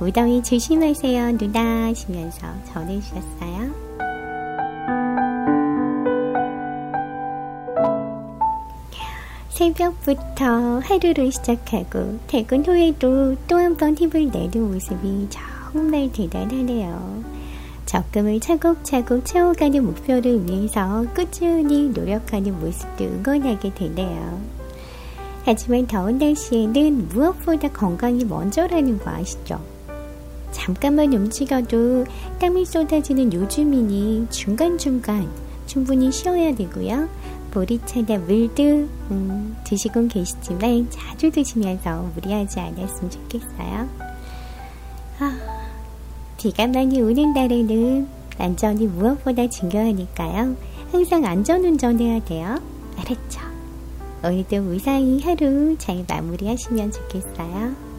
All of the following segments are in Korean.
무더위 조심하세요 누나 하시면서 전해주셨어요. 새벽부터 하루를 시작하고 퇴근 후에도 또 한 번 힘을 내는 모습이 정말 대단하네요. 적금을 차곡차곡 채워가는 목표를 위해서 꾸준히 노력하는 모습도 응원하게 되네요. 하지만 더운 날씨에는 무엇보다 건강이 먼저라는 거 아시죠? 잠깐만 움직여도 땀이 쏟아지는 요즘이니 중간중간 충분히 쉬어야 되고요. 보리차나 물도 드시곤 계시지만 자주 드시면서 무리하지 않았으면 좋겠어요. 비가 많이 오는 날에는 안전이 무엇보다 중요하니까요. 항상 안전운전해야 돼요. 알았죠? 오늘도 무사히 하루 잘 마무리하시면 좋겠어요.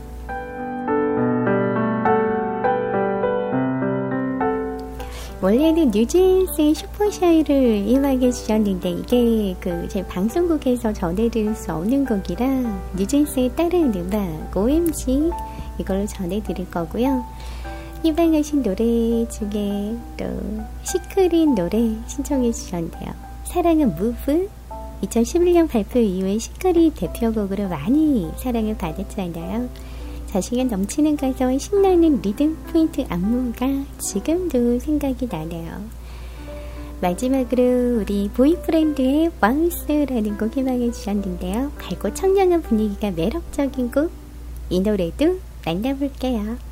원래는 뉴진스의 슈퍼샤이를 음악해 주셨는데 이게 제 방송국에서 전해드릴 수 없는 곡이라 뉴진스의 다른 음악 OMG 이걸로 전해드릴 거고요. 희망하신 노래 중에 또 시크릿 노래 신청해 주셨는데요. 사랑은 무브 2011년 발표 이후에 시크릿 대표곡으로 많이 사랑을 받았잖아요. 자신감 넘치는 가사와 신나는 리듬 포인트 안무가 지금도 생각이 나네요. 마지막으로 우리 보이프렌드의 와우스라는 곡 희망해 주셨는데요. 밝고 청량한 분위기가 매력적인 곡 이 노래도 만나볼게요.